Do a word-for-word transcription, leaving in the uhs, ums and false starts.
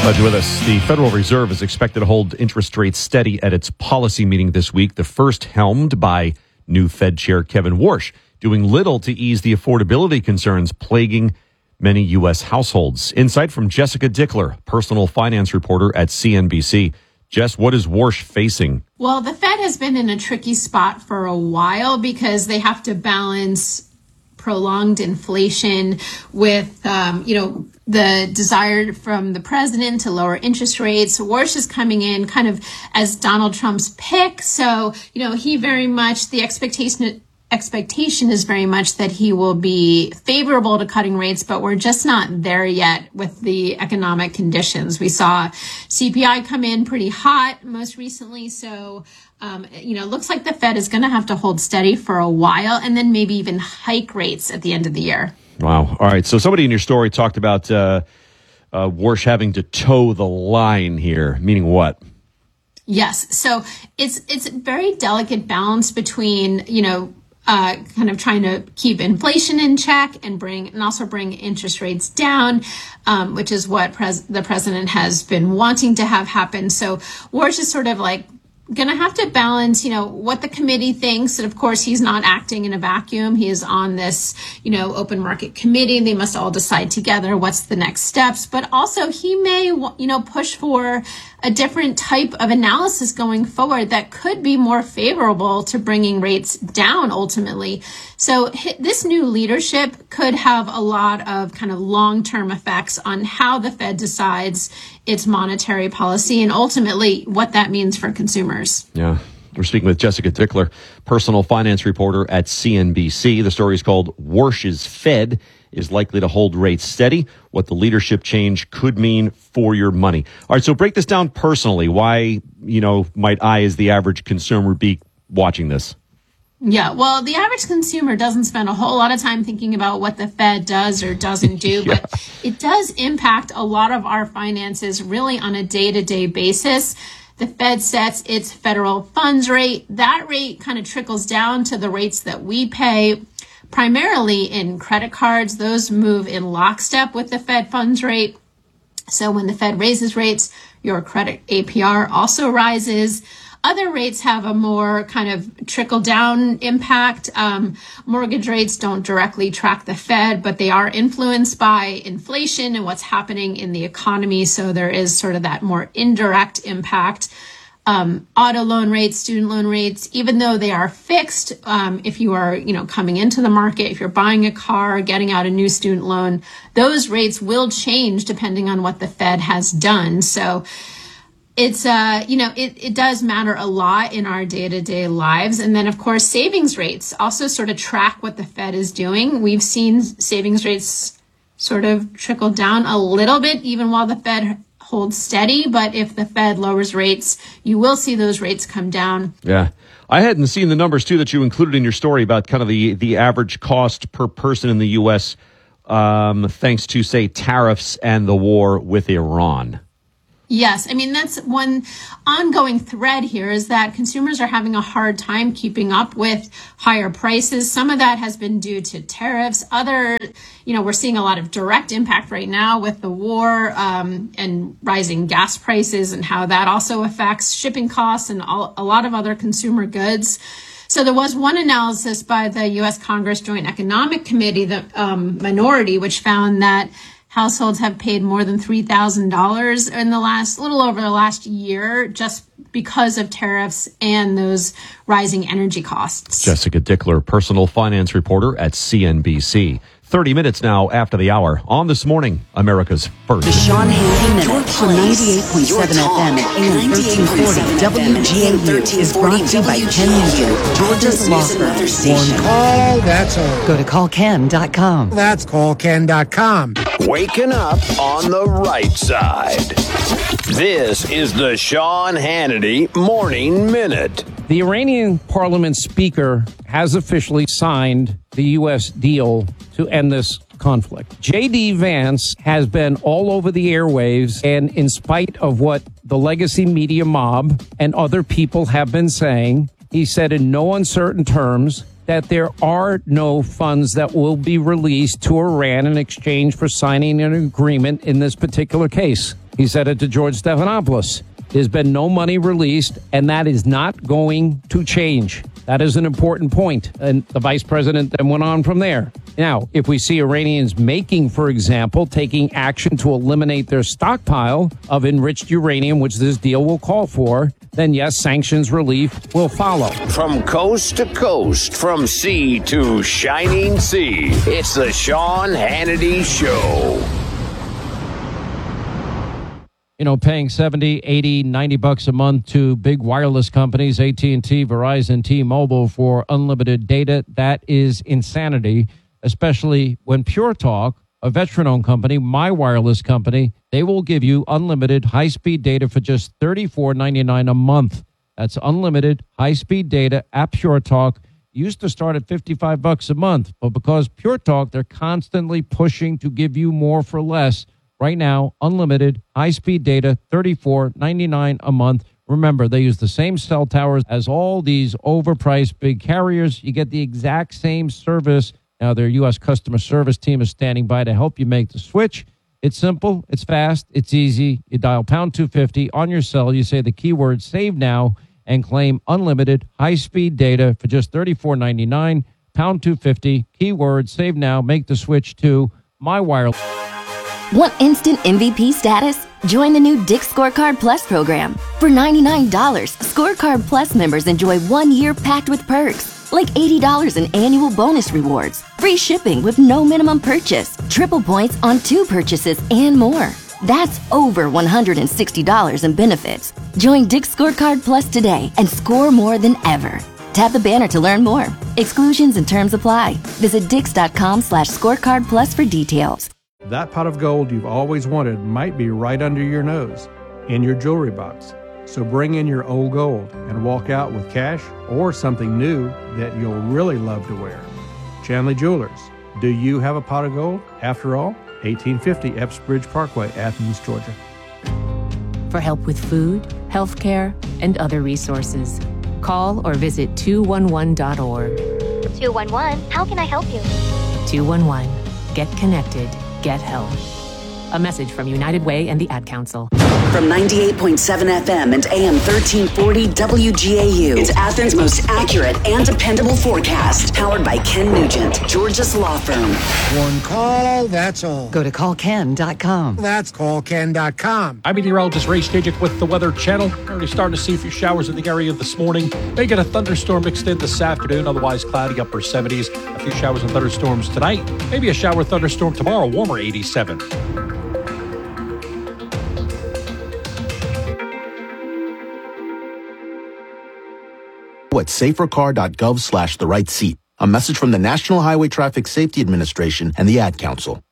Glad you're with us. The Federal Reserve is expected to hold interest rates steady at its policy meeting this week, the first helmed by new Fed Chair Kevin Warsh, doing little to ease the affordability concerns plaguing many U S households. Insight from Jessica Dickler, personal finance reporter at C N B C. Jess, what is Warsh facing? Well, the Fed has been in a tricky spot for a while because they have to balance prolonged inflation with, um, you know, the desire from the president to lower interest rates. Warsh is coming in kind of as Donald Trump's pick. So, you know, he very much, the expectation expectation is very much that he will be favorable to cutting rates, but we're just not there yet with the economic conditions. We saw C P I come in pretty hot most recently. So, um, you know, it looks like the Fed is going to have to hold steady for a while and then maybe even hike rates at the end of the year. Wow. All right. So somebody in your story talked about uh, uh, Warsh having to toe the line here, meaning what? Yes. So it's it's a very delicate balance between, you know, Uh, kind of trying to keep inflation in check and bring and also bring interest rates down, um, which is what pres- the president has been wanting to have happen. So Warsh is sort of like going to have to balance, you know, what the committee thinks. And of course, he's not acting in a vacuum. He is on this, you know, open market committee. They must all decide together what's the next steps. But also he may, you know, push for a different type of analysis going forward that could be more favorable to bringing rates down ultimately. So this new leadership could have a lot of kind of long-term effects on how the Fed decides its monetary policy and ultimately what that means for consumers. Yeah. We're speaking with Jessica Dickler, personal finance reporter at C N B C. The story is called Warsh's Fed is likely to hold rates steady, what the leadership change could mean for your money. All right, so break this down personally. Why, you know, might I, as the average consumer, be watching this? Yeah, well, the average consumer doesn't spend a whole lot of time thinking about what the Fed does or doesn't do, yeah. But it does impact a lot of our finances really on a day-to-day basis. The Fed sets its federal funds rate. That rate kind of trickles down to the rates that we pay, primarily in credit cards. Those move in lockstep with the Fed funds rate. So when the Fed raises rates, your credit A P R also rises. Other rates have a more kind of trickle down impact. Um, mortgage rates don't directly track the Fed, but they are influenced by inflation and what's happening in the economy. So there is sort of that more indirect impact. Um, auto loan rates, student loan rates, even though they are fixed, um, if you are, you know, coming into the market, if you're buying a car, getting out a new student loan, those rates will change depending on what the Fed has done. So it's, uh, you know, it, it does matter a lot in our day-to-day lives. And then, of course, savings rates also sort of track what the Fed is doing. We've seen savings rates sort of trickle down a little bit, even while the Fed holds steady. But if the Fed lowers rates, you will see those rates come down. Yeah. I hadn't seen the numbers, too, that you included in your story about kind of the, the average cost per person in the U S, um, thanks to, say, tariffs and the war with Iran. Yes. I mean, that's one ongoing thread here is that consumers are having a hard time keeping up with higher prices. Some of that has been due to tariffs. Other, you know, we're seeing a lot of direct impact right now with the war um, and rising gas prices and how that also affects shipping costs and all, a lot of other consumer goods. So there was one analysis by the U S Congress Joint Economic Committee, the um, minority, which found that households have paid more than three thousand dollars in the last, little over the last year, just because of tariffs and those rising energy costs. Jessica Dickler, personal finance reporter at C N B C. thirty minutes now after the hour on This Morning, America's First. The Sean Hannity Minute from ninety-eight point seven F M and A M thirteen forty W G A U is brought to you by Ken Nugent, Georgia's law firm. One call, that's all. Go to call ken dot com. That's call ken dot com. Waking up on the right side. This is the Sean Hannity Morning Minute. The Iranian parliament speaker has officially signed the U S deal to end this conflict. J D. Vance has been all over the airwaves, and in spite of what the legacy media mob and other people have been saying, he said in no uncertain terms that there are no funds that will be released to Iran in exchange for signing an agreement in this particular case. He said it to George Stephanopoulos. There's been no money released, and that is not going to change. That is an important point. And the vice president then went on from there. Now, if we see Iranians making, for example, taking action to eliminate their stockpile of enriched uranium, which this deal will call for, then yes, sanctions relief will follow. From coast to coast, from sea to shining sea, it's the Sean Hannity Show. You know, paying seventy, eighty, ninety bucks a month to big wireless companies, A T and T, Verizon, T-Mobile for unlimited data, that is insanity, especially when Pure Talk, a veteran-owned company, my wireless company, they will give you unlimited high-speed data for just thirty-four ninety-nine a month. That's unlimited high-speed data at Pure Talk. Used to start at fifty-five bucks a month, but because Pure Talk, they're constantly pushing to give you more for less. Right now, unlimited high-speed data, thirty-four ninety-nine a month. Remember, they use the same cell towers as all these overpriced big carriers. You get the exact same service. Now, their U S customer service team is standing by to help you make the switch. It's simple, it's fast, it's easy. You dial pound two fifty on your cell. You say the keyword save now and claim unlimited high-speed data for just thirty-four ninety-nine. Pound two fifty, keyword save now. Make the switch to My Wireless. Want instant M V P status? Join the new Dick's Scorecard Plus program. For ninety-nine dollars, Scorecard Plus members enjoy one year packed with perks, like eighty dollars in annual bonus rewards, free shipping with no minimum purchase, triple points on two purchases, and more. That's over one hundred sixty dollars in benefits. Join Dick's Scorecard Plus today and score more than ever. Tap the banner to learn more. Exclusions and terms apply. Visit dix.com slash scorecard plus for details. That pot of gold you've always wanted might be right under your nose, in your jewelry box. So bring in your old gold and walk out with cash or something new that you'll really love to wear. Chanley Jewelers. Do you have a pot of gold? After all, eighteen fifty Epps Bridge Parkway, Athens, Georgia. For help with food, healthcare, and other resources, call or visit two one one dot org. two one one, how can I help you? two one one, get connected. Get help. A message from United Way and the Ad Council. From ninety-eight point seven F M and A M thirteen forty W G A U, it's Athens' most accurate and dependable forecast. Powered by Ken Nugent, Georgia's law firm. One call, that's all. Go to call ken dot com. That's call ken dot com. I'm meteorologist Ray Stajic with the Weather Channel. We're already starting to see a few showers in the area this morning. May get a thunderstorm mixed in this afternoon, otherwise cloudy, upper seventies. A few showers and thunderstorms tonight. Maybe a shower thunderstorm tomorrow, warmer eighty-seven. At safercar.gov slash the right seat. A message from the National Highway Traffic Safety Administration and the Ad Council.